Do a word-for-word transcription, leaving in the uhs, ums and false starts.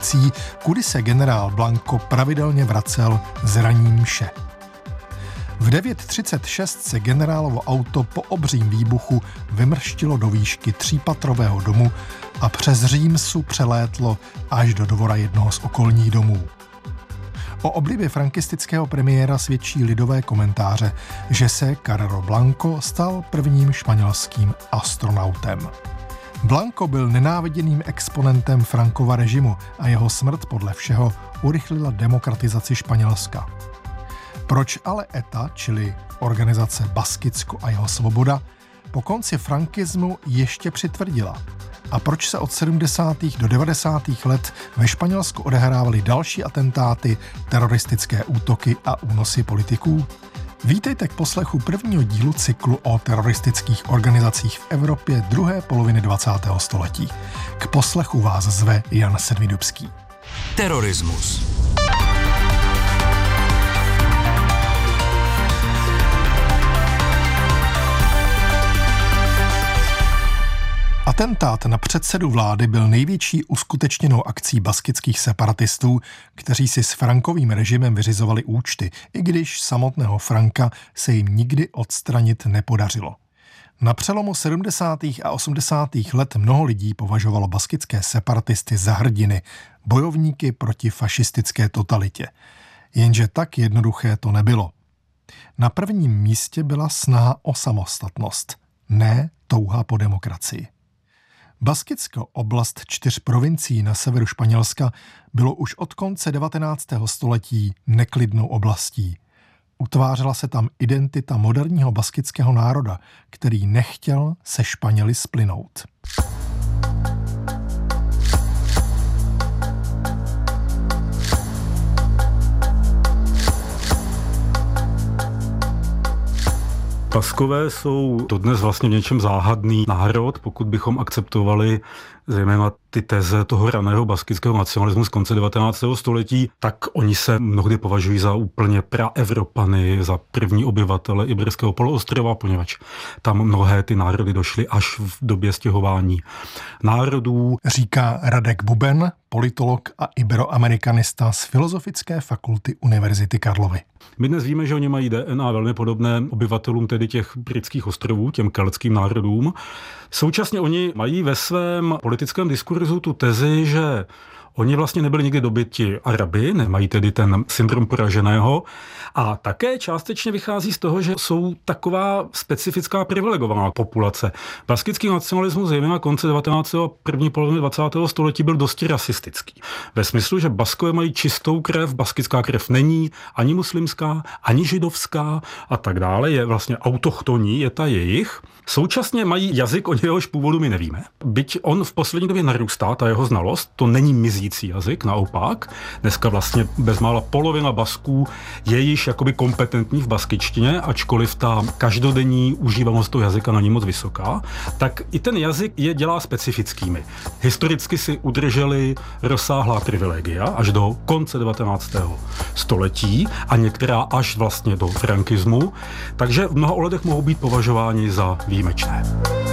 vesnicí, kudy se generál Blanco pravidelně vracel z ranní mše. V devět třicet šest se generálovo auto po obřím výbuchu vymrštilo do výšky třípatrového domu a přes Římsu přelétlo až do dvora jednoho z okolních domů. O oblibě frankistického premiéra svědčí lidové komentáře, že se Carrero Blanco stal prvním španělským astronautem. Blanco byl nenáviděným exponentem Francova režimu a jeho smrt podle všeho urychlila demokratizaci Španělska. Proč ale E T A, čili organizace Baskicko a jeho svoboda, po konci frankismu ještě přitvrdila? A proč se od sedmdesátých do devadesátých let ve Španělsku odehrávaly další atentáty, teroristické útoky a únosy politiků? Vítejte k poslechu prvního dílu cyklu o teroristických organizacích v Evropě druhé poloviny dvacátého století. K poslechu vás zve Jan Sedmidubský. Terorismus. Atentát na předsedu vlády byl největší uskutečněnou akcí baskických separatistů, kteří si s Frankovým režimem vyřizovali účty, i když samotného Franka se jim nikdy odstranit nepodařilo. Na přelomu sedmdesátých a osmdesátých let mnoho lidí považovalo baskické separatisty za hrdiny, bojovníky proti fašistické totalitě. Jenže tak jednoduché to nebylo. Na prvním místě byla snaha o samostatnost, ne touha po demokracii. Baskicko, oblast čtyř provincií na severu Španělska, bylo už od konce devatenáctého století neklidnou oblastí. Utvářela se tam identita moderního baskického národa, který nechtěl se Španěli splynout. Baskové jsou dodnes vlastně v něčem záhadný národ, pokud bychom akceptovali zejména ty teze toho raného baskického nacionalismu z konce devatenáctého století, tak oni se mnohdy považují za úplně praevropany, za první obyvatele Iberského poloostrova, poněvadž tam mnohé ty národy došly až v době stěhování národů. Říká Radek Buben, politolog a iberoamerikanista z Filozofické fakulty Univerzity Karlovy. My dnes víme, že oni mají D N A velmi podobné obyvatelům tedy těch britských ostrovů, těm keltským národům. Současně oni mají ve svém politickém diskurzu tu tezi, že oni vlastně nebyli nikdy dobyti Araby, nemají tedy ten syndrom poraženého a také částečně vychází z toho, že jsou taková specifická privilegovaná populace. Baskický nacionalismus zejména konce devatenáctého a první poloviny dvacátého století byl dosti rasistický. Ve smyslu, že Baskové mají čistou krev, baskická krev není ani muslimská, ani židovská a tak dále, je vlastně autochtonní, je ta jejich. Současně mají jazyk, o jehož původu my nevíme. Byť on v poslední době narůstá, ta jeho znalost, to není mizící jazyk, naopak. Dneska vlastně bezmála polovina Basků je již jakoby kompetentní v baskičtině, ačkoliv ta každodenní užívanost toho jazyka není moc vysoká, tak i ten jazyk je dělá specifickými. Historicky si udrželi rozsáhlá privilegia až do konce devatenáctého století a některá až vlastně do frankismu, takže v mnoha ohledech mohou být považováni za výjimečné.